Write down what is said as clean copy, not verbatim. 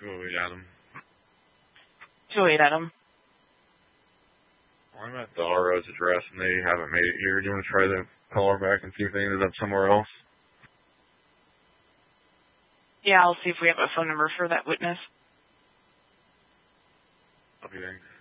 208 Adam. 208 Adam. I'm at the RO's address and they haven't made it here. Do you want to try to call her back and see if they ended up somewhere else? Yeah, I'll see if we have a phone number for that witness. Okay, thanks.